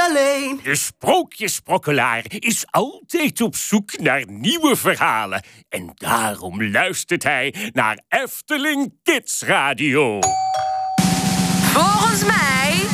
alleen. De sprookjesprokkelaar is altijd op zoek naar nieuwe verhalen. En daarom luistert hij naar Efteling Kids Radio. Volgens mij